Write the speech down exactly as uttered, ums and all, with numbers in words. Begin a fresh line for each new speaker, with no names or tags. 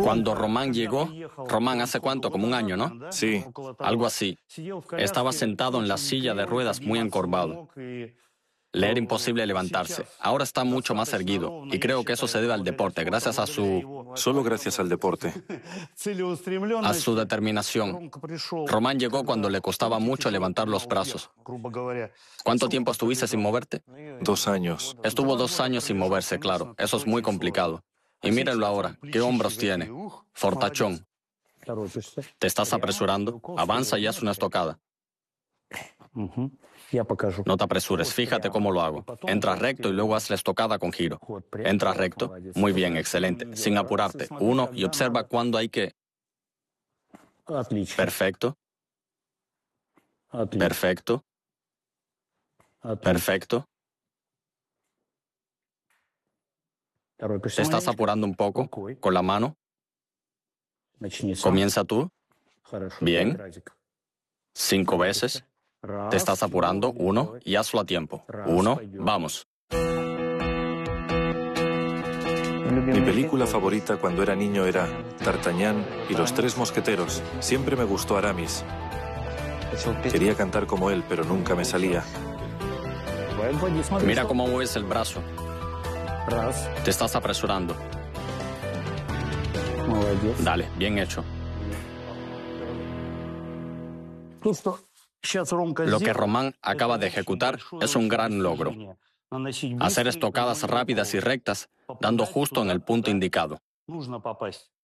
Cuando Román llegó, Román, ¿hace cuánto? Como un año, ¿no?
Sí.
Algo así. Estaba sentado en la silla de ruedas muy encorvado. Le era imposible levantarse. Ahora está mucho más erguido. Y creo que eso se debe al deporte, gracias a su...
Solo gracias al deporte.
a su determinación. Román llegó cuando le costaba mucho levantar los brazos. ¿Cuánto tiempo estuviste sin moverte?
Dos años.
Estuvo dos años sin moverse, claro. Eso es muy complicado. Y mírenlo ahora. ¿Qué hombros tiene? Fortachón. ¿Te estás apresurando? Avanza y haz una estocada. No te apresures, fíjate cómo lo hago. Entra recto y luego haz la estocada con giro. Entra recto. Muy bien, excelente. Sin apurarte. Uno, y observa cuándo hay que... Perfecto. Perfecto. Perfecto. ¿Te estás apurando un poco con la mano? Comienza tú. Bien. Cinco veces. Te estás apurando. Uno. Y hazlo a tiempo. Uno. Vamos.
Mi película favorita cuando era niño era D'Artagnan y los Tres Mosqueteros. Siempre me gustó Aramis. Quería cantar como él, pero nunca me salía.
Mira cómo mueves el brazo. Te estás apresurando. Dale, bien hecho. Lo que Román acaba de ejecutar es un gran logro. Hacer estocadas rápidas y rectas, dando justo en el punto indicado.